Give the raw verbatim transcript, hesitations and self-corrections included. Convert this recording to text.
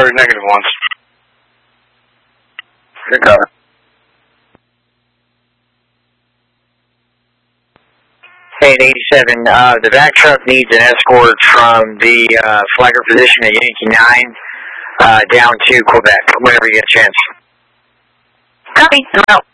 Sorry, negative once. Good cover. Hey, eighty-seven, uh, the back truck needs an escort from the uh, flagger position at Yankee nine uh, down to Quebec, whenever you get a chance. Copy, I'm out.